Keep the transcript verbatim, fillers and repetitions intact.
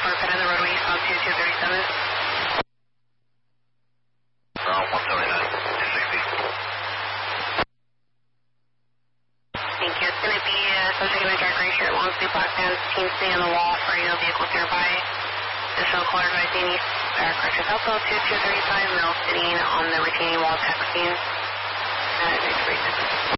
for pit on the roadway, South two two thirty-seven. Uh, one seventy-nine, two sixty. Thank you. It's going to be uh, subject to track right here at Longsleeve Blackdown. Team stay on the wall for any vehicles nearby. Additional caller advising east, uh, correction Southwell two two thirty-five, middle sitting on the retaining wall, taxiing at six three six.